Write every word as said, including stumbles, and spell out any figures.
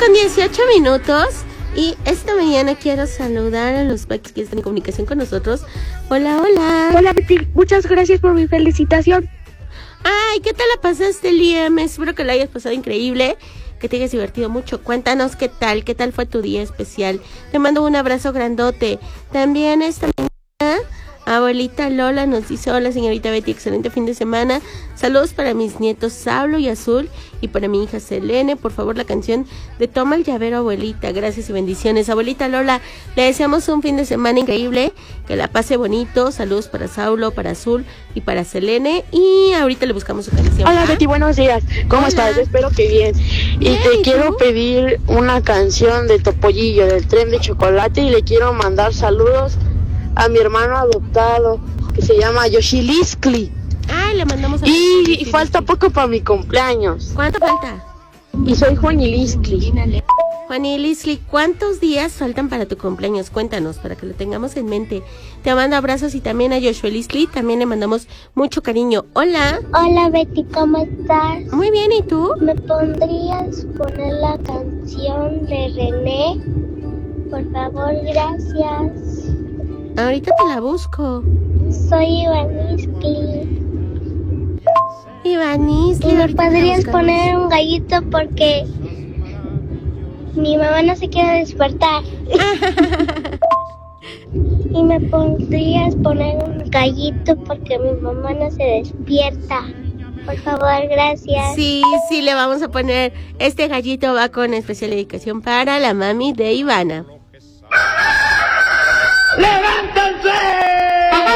con dieciocho minutos y esta mañana quiero saludar a los paquis que están en comunicación con nosotros. Hola, hola. Hola, Betty. Muchas gracias por mi felicitación. Ay, ¿qué tal la pasaste, Liam? Espero que la hayas pasado increíble, que te hayas divertido mucho. Cuéntanos qué tal, qué tal fue tu día especial. Te mando un abrazo grandote. También esta mañana abuelita Lola nos dice: hola señorita Betty, excelente fin de semana. Saludos para mis nietos Saulo y Azul y para mi hija Selene. Por favor, la canción de Toma el Llavero, abuelita. Gracias y bendiciones. Abuelita Lola, le deseamos un fin de semana increíble, que la pase bonito. Saludos para Saulo, para Azul y para Selene. Y ahorita le buscamos su canción. Hola, ¿va? Betty, buenos días. ¿Cómo Hola. estás? Espero que bien. Y Bien, te ¿y quiero tú? pedir una canción de Topollillo, del Tren de Chocolate, y le quiero mandar saludos a mi hermano adoptado, que se llama Yoshiliskli. Ay, le mandamos a Y falta poco para mi cumpleaños. ¿Cuánto falta? Y soy Juaniliskli. Juan y Leslie, ¿cuántos días faltan para tu cumpleaños? Cuéntanos, para que lo tengamos en mente. Te mando abrazos y también a Joshua Leslie, también le mandamos mucho cariño. Hola. Hola Betty, ¿cómo estás? Muy bien, ¿y tú? ¿Me pondrías poner la canción de René? Por favor, gracias. Ahorita te la busco. Soy Ivaniskli. Ivanisli, ¿Y me ahorita la podrías buscamos. poner un gallito porque mi mamá no se quiere despertar? Y me podrías poner un gallito porque mi mamá no se despierta. Por favor, gracias. Sí, sí, le vamos a poner. Este gallito va con especial dedicación para la mami de Ivana.